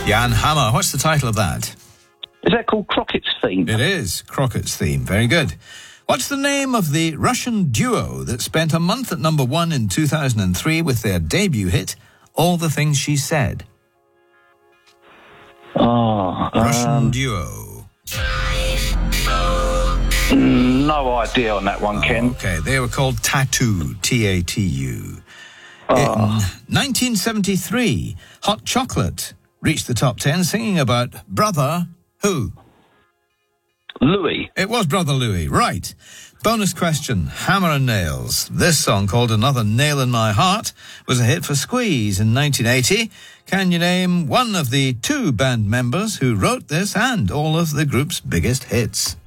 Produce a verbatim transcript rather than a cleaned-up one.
Jan Hammer. What's the title of that? Is that called Crockett's Theme? It is Crockett's Theme. Very good. What's the name of the Russian duo that spent a month at number one in two thousand three with their debut hit, All the Things She Said? Oh, Russian um, duo. No idea on that one, Ken. Okay, they were called Tattoo, T A T U. In nineteen seventy-three, Hot Chocolate reached the top ten singing about Brother who? Louis. It was Brother Louis, right. Bonus question, Hammer and Nails. This song, called Another Nail in My Heart, was a hit for Squeeze in nineteen eighty. Can you name one of the two band members who wrote this and all of the group's biggest hits?